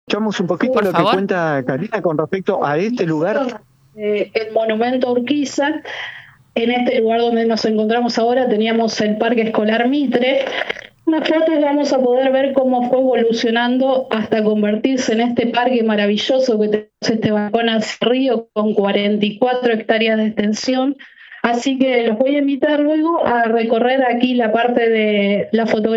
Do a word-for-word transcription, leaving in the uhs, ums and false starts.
Escuchamos un poquito Por lo que favor. cuenta Karina con respecto a este lugar. Eh, el monumento Urquiza. En este lugar donde nos encontramos ahora teníamos el Parque Escolar Mitre. En las fotos vamos a poder ver cómo fue evolucionando hasta convertirse en este parque maravilloso que tenemos, este balcón hacia el río con cuarenta y cuatro hectáreas de extensión. Así que los voy a invitar luego a recorrer aquí la parte de la fotografía.